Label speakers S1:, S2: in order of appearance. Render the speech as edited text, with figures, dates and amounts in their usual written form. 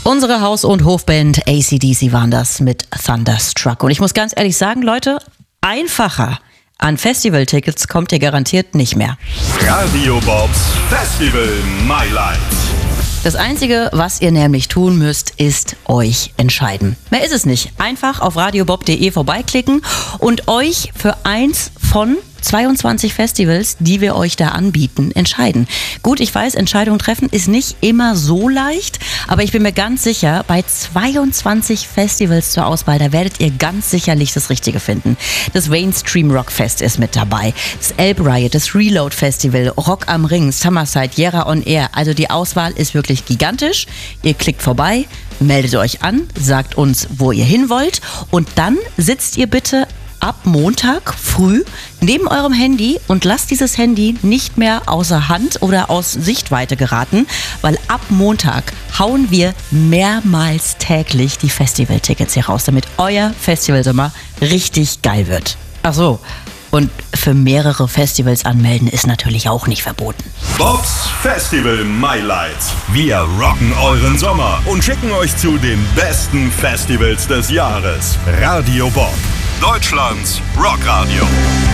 S1: Unsere Haus- und Hofband AC/DC waren das mit Thunderstruck. Und ich muss ganz ehrlich sagen, Leute, einfacher an Festivaltickets kommt ihr garantiert nicht mehr.
S2: Radio Bobs Festival My Life.
S1: Das Einzige, was ihr nämlich tun müsst, ist euch entscheiden. Mehr ist es nicht. Einfach auf radiobob.de vorbeiklicken und euch für eins von 22 Festivals, die wir euch da anbieten, entscheiden. Gut, ich weiß, Entscheidungen treffen ist nicht immer so leicht, aber ich bin mir ganz sicher, bei 22 Festivals zur Auswahl, da werdet ihr ganz sicherlich das Richtige finden. Das Mainstream Rock Fest ist mit dabei, das Elb Riot, das Reload Festival, Rock am Ring, Summerside, Jera on Air. Also die Auswahl ist wirklich gigantisch. Ihr klickt vorbei, meldet euch an, sagt uns, wo ihr hin wollt und dann sitzt ihr bitte ab Montag früh neben eurem Handy und lasst dieses Handy nicht mehr außer Hand oder aus Sichtweite geraten, weil ab Montag hauen wir mehrmals täglich die Festivaltickets hier raus, damit euer Festivalsommer richtig geil wird. Ach so, und für mehrere Festivals anmelden ist natürlich auch nicht verboten.
S2: Bobs Festival My Lights. Wir rocken euren Sommer und schicken euch zu den besten Festivals des Jahres. Radio Bob, Deutschlands Rockradio.